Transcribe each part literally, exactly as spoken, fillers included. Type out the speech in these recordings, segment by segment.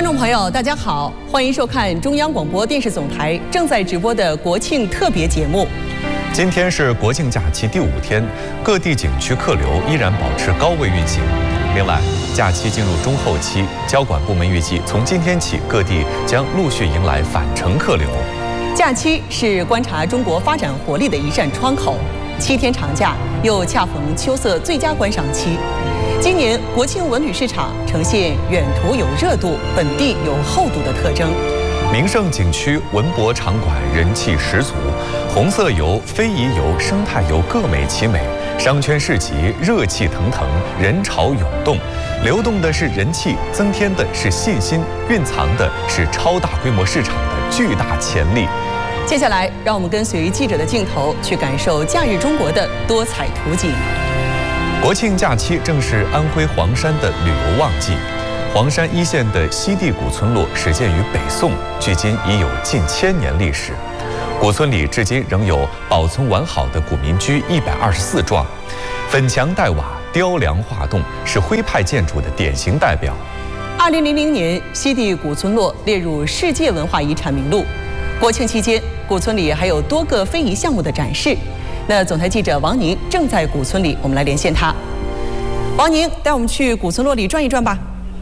观众朋友，大家好，欢迎收看中央广播电视总台正在直播的国庆特别节目。 今天是国庆假期第五天，各地景区客流依然保持高位运行。另外，假期进入中后期，交管部门预计从今天起，各地将陆续迎来返程客流。 假期是观察中国发展活力的一扇窗口，七天长假又恰逢秋色最佳观赏期。今年国庆文旅市场呈现远途有热度、本地有厚度的特征。 名胜景区文博场馆人气十足，红色游、非遗游、生态游各美其美，商圈市集热气腾腾，人潮涌动，流动的是人气，增添的是信心，蕴藏的是超大规模市场的巨大潜力。 接下来，让我们跟随记者的镜头去感受假日中国的多彩图景。 国庆假期正是安徽黄山的旅游旺季。黄山一线的西递古村落始建于北宋，距今已有近千年历史。古村里至今仍有保存完好的古民居一百二十四幢，粉墙黛瓦、雕梁画栋，是徽派建筑的典型代表。 二零零零年，西递古村落列入世界文化遗产名录。国庆期间，古村里还有多个非遗项目的展示。那总台记者王宁正在古村里，我们来连线他。王宁，带我们去古村落里转一转吧。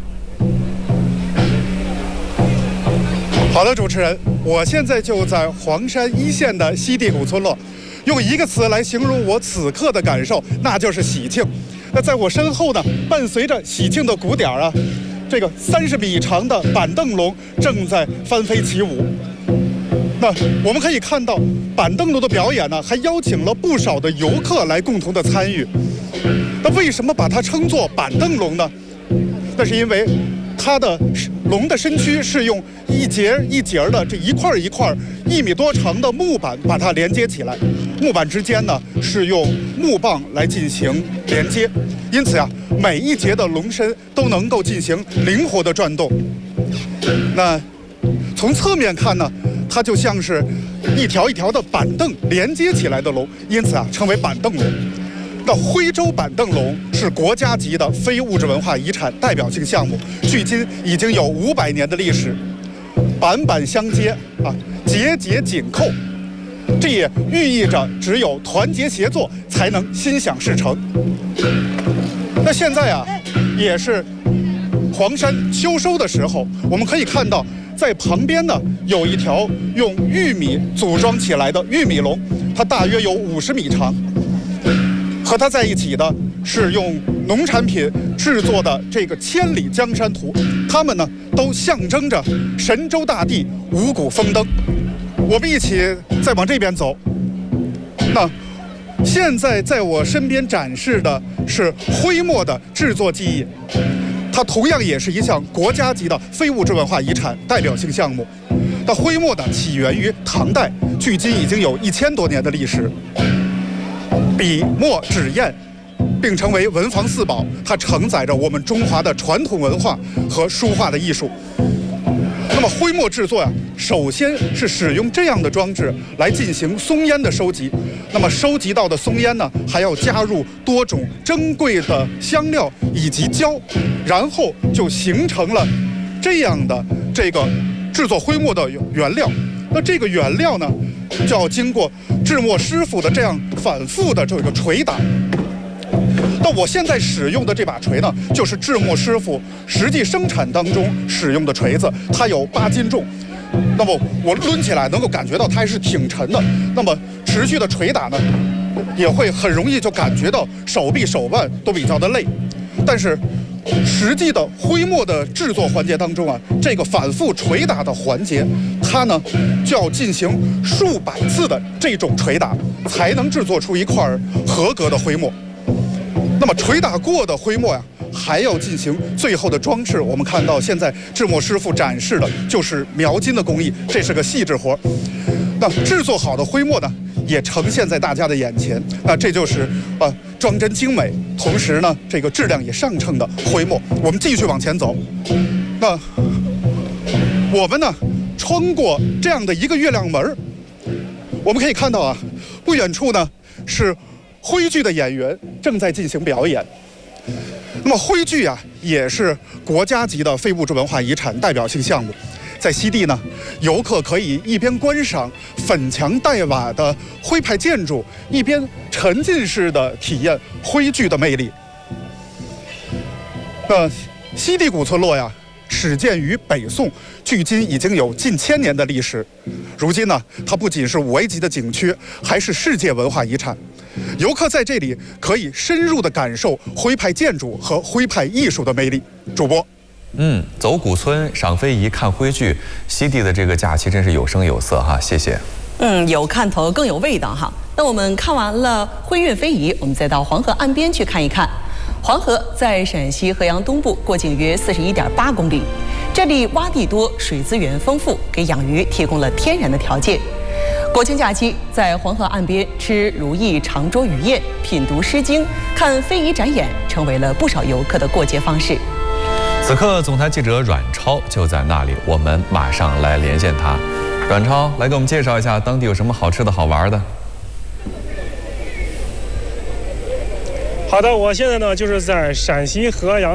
好的，主持人，我现在就在黄山一线的西递古村落，用一个词来形容我此刻的感受，那就是喜庆。那在我身后呢，伴随着喜庆的鼓点啊，这个三十米长的板凳龙正在翻飞起舞。那我们可以看到，板凳龙的表演呢，还邀请了不少的游客来共同的参与。那为什么把它称作板凳龙呢？那是因为它的龙的身躯是用一节一节的这一块一块一米多长的木板把它连接起来，木板之间呢是用木棒来进行连接，因此啊，每一节的龙身都能够进行灵活的转动。那从侧面看呢，它就像是一条一条的板凳连接起来的龙，因此啊称为板凳龙。那徽州板凳龙是国家级的非物质文化遗产代表性项目，距今已经有五百年的历史，板板相接啊，节节紧扣，这也寓意着只有团结协作才能心想事成。那现在啊，也是黄山秋收的时候，我们可以看到，在旁边呢有一条用玉米组装起来的玉米龙，它大约有五十米长。和它在一起的是用农产品制作的这个千里江山图，它们呢都象征着神州大地五谷丰登。我们一起再往这边走。那现在在我身边展示的是徽墨的制作技艺，它同样也是一项国家级的非物质文化遗产代表性项目。那徽墨呢起源于唐代，距今已经有一千多年的历史。笔墨纸砚并成为文房四宝，它承载着我们中华的传统文化和书画的艺术。那么徽墨制作呀、啊，首先是使用这样的装置来进行松烟的收集。那么收集到的松烟呢，还要加入多种珍贵的香料以及胶，然后就形成了这样的这个制作徽墨的原料。那这个原料呢，就要经过制墨师傅的这样反复的这个捶打。那我现在使用的这把锤呢，就是制墨师傅实际生产当中使用的锤子，它有八斤重。那么我抡起来能够感觉到它还是挺沉的。那么持续的捶打呢，也会很容易就感觉到手臂手腕都比较的累。但是实际的徽墨的制作环节当中啊，这个反复捶打的环节，它呢就要进行数百次的这种捶打，才能制作出一块合格的徽墨。那么捶打过的徽墨呀、啊，还要进行最后的装饰。我们看到现在制墨师傅展示的就是描金的工艺，这是个细致活。那制作好的徽墨呢，也呈现在大家的眼前。那这就是呃装帧精美，同时呢这个质量也上乘的徽墨。我们继续往前走。那我们呢穿过这样的一个月亮门，我们可以看到啊，不远处呢是徽剧的演员正在进行表演。那么徽剧啊， 也是国家级的非物质文化遗产代表性项目。在西递呢，游客可以一边观赏粉墙黛瓦的徽派建筑，一边沉浸式的体验徽剧的魅力。呃，西递古村落呀，始建于北宋，距今已经有近千年的历史。如今呢，它不仅是五 A 级的景区，还是世界文化遗产。游客在这里可以深入地感受徽派建筑和徽派艺术的魅力。主播， 嗯，走古村、赏非遗、看徽剧，西递的这个假期真是有声有色哈，谢谢。 嗯，有看头更有味道哈。那我们看完了徽韵非遗，我们再到黄河岸边去看一看。黄河在陕西河阳东部，过境约四十一点八公里。这里洼地多，水资源丰富，给养鱼提供了天然的条件。国庆假期，在黄河岸边吃如意长桌鱼宴，品读《诗经》，看非遗展演，成为了不少游客的过节方式。 此刻，总台记者阮超就在那里，我们马上来连线他。阮超，来给我们介绍一下当地有什么好吃的好玩的。 好的，我现在呢就是在陕西河阳